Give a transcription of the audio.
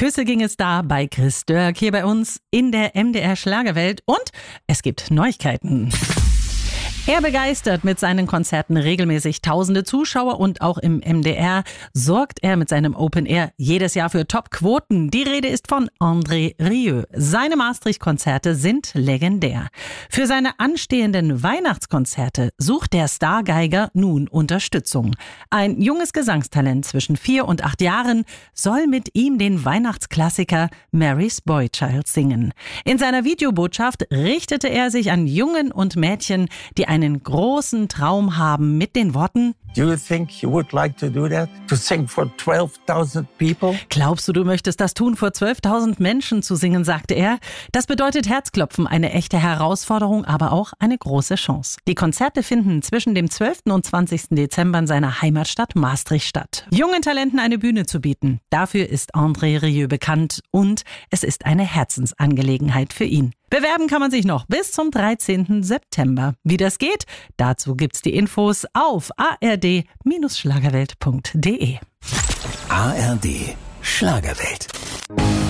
Küsse ging es da bei Chris Dörk hier bei uns in der MDR Schlagerwelt und es gibt Neuigkeiten. Er begeistert mit seinen Konzerten regelmäßig tausende Zuschauer und auch im MDR sorgt er mit seinem Open Air jedes Jahr für Top-Quoten. Die Rede ist von André Rieu. Seine Maastricht-Konzerte sind legendär. Für seine anstehenden Weihnachtskonzerte sucht der Stargeiger nun Unterstützung. Ein junges Gesangstalent zwischen 4 und 8 Jahren soll mit ihm den Weihnachtsklassiker Mary's Boy Child singen. In seiner Videobotschaft richtete er sich an Jungen und Mädchen, die einen großen Traum haben mit den Worten: Do you think you would like to do that? To sing for 12,000 people? Glaubst du möchtest das tun, vor 12.000 Menschen zu singen, sagte er. Das bedeutet Herzklopfen, eine echte Herausforderung, aber auch eine große Chance. Die Konzerte finden zwischen dem 12. und 20. Dezember in seiner Heimatstadt Maastricht statt. Jungen Talenten eine Bühne zu bieten, dafür ist André Rieu bekannt und es ist eine Herzensangelegenheit für ihn. Bewerben kann man sich noch bis zum 13. September. Wie das geht, dazu gibt's die Infos auf ard-schlagerwelt.de. ARD Schlagerwelt.